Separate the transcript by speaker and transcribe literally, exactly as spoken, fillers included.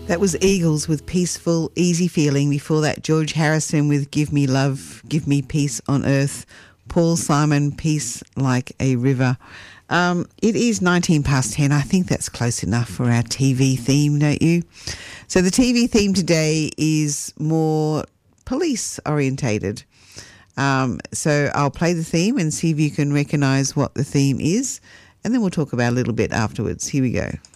Speaker 1: That was Eagles with Peaceful, Easy Feeling. Before that, George Harrison with Give Me Love, Give Me Peace on Earth. Paul Simon, Peace Like a River. Um, it is nineteen past ten. I think that's close enough for our T V theme, don't you? So the T V theme today is more police orientated. Um, so I'll play the theme and see if you can recognise what the theme is, and then we'll talk about it a little bit afterwards. Here we go.